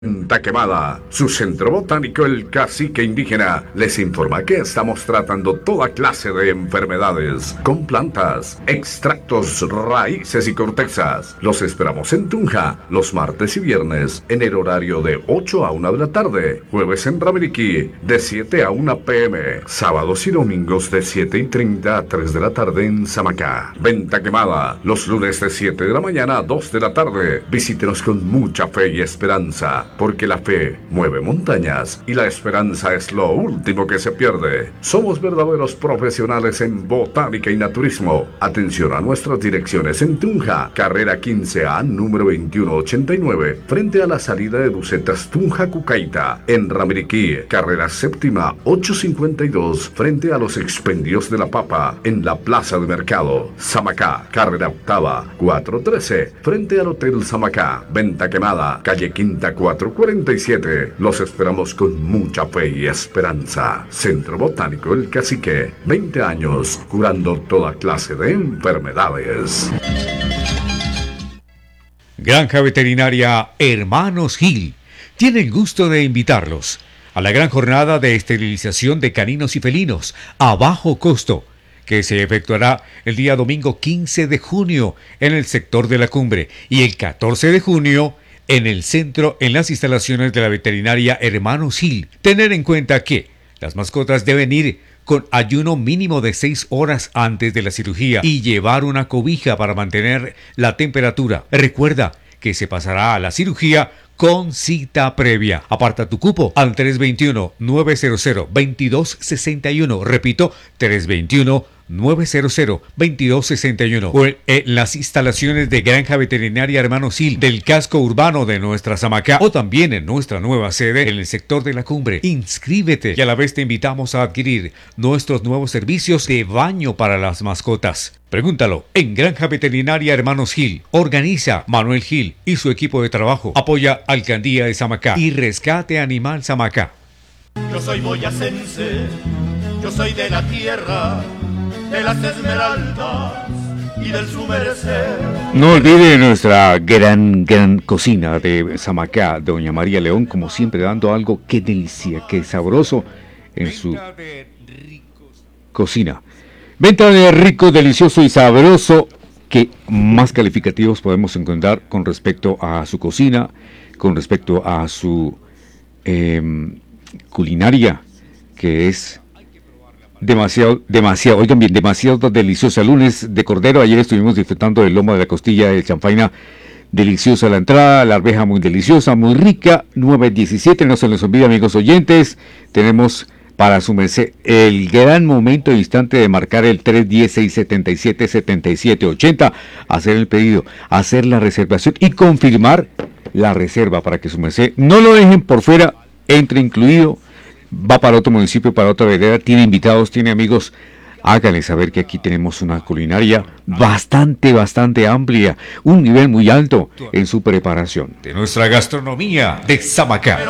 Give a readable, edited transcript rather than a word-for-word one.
Quemada, su centro botánico El Cacique Indígena les informa que estamos tratando toda clase de enfermedades con plantas, extractos, raíces y cortezas. Los esperamos en Tunja los martes y viernes en el horario de 8 a 1 de la tarde, jueves en Ramiriquí de 7 a 1 p.m, sábados y domingos de 7:30 a 3 de la tarde en Samacá. Venta Quemada, los lunes de 7 de la mañana a 2 de la tarde. Visítenos con mucha fe y esperanza, porque la fe mueve montañas y la esperanza es lo último que se pierde. Somos verdaderos profesionales en botánica y naturismo. Atención a nuestras direcciones en Tunja, carrera 15A, número 2189, frente a la salida de Bucetas Tunja Cucaita. En Ramiriquí, carrera séptima 852, frente a los expendios de la papa, en la plaza de mercado. Samacá, carrera octava 413, frente al Hotel Samacá. Venta Quemada, calle Quinta 447. Los esperamos con mucha fe y esperanza. Centro Botánico El Cacique, 20 años curando toda clase de enfermedades. Granja Veterinaria Hermanos Gil tiene el gusto de invitarlos a la gran jornada de esterilización de caninos y felinos a bajo costo, que se efectuará el día domingo 15 de junio en el sector de la Cumbre y el 14 de junio en el centro, en las instalaciones de la veterinaria Hermanos Gil. Tener en cuenta que las mascotas deben ir con ayuno mínimo de 6 horas antes de la cirugía y llevar una cobija para mantener la temperatura. Recuerda que se pasará a la cirugía con cita previa. Aparta tu cupo al 321-900-2261. Repito, 321-900-2261. O en las instalaciones de Granja Veterinaria Hermanos Gil del casco urbano de nuestra Samacá, o también en nuestra nueva sede en el sector de la Cumbre. Inscríbete y a la vez te invitamos a adquirir nuestros nuevos servicios de baño para las mascotas. Pregúntalo en Granja Veterinaria Hermanos Gil. Organiza Manuel Gil y su equipo de trabajo. Apoya Alcaldía de Samacá y Rescate Animal Samacá. Yo soy boyacense, yo soy de la tierra de las esmeraldas y del su merecer. No olvide nuestra gran cocina de Samacá, doña María León, como siempre dando algo que delicia, que sabroso en su cocina. Venta de rico, delicioso y sabroso. ¿Qué más calificativos podemos encontrar con respecto a su cocina, con respecto a su culinaria, que es demasiado, oigan bien, demasiado deliciosa? Lunes de cordero, ayer estuvimos disfrutando del lomo de la costilla de chanfaina, deliciosa la entrada, la arveja muy deliciosa, muy rica. 9:17, no se les olvide, amigos oyentes, tenemos para su merced el gran momento e instante de marcar el 310-677-7780, hacer el pedido, hacer la reservación y confirmar la reserva para que su merced no lo dejen por fuera, entre incluido. Va para otro municipio, para otra vereda, tiene invitados, tiene amigos. Háganle saber que aquí tenemos una culinaria bastante amplia, un nivel muy alto en su preparación. De nuestra gastronomía de Samacá.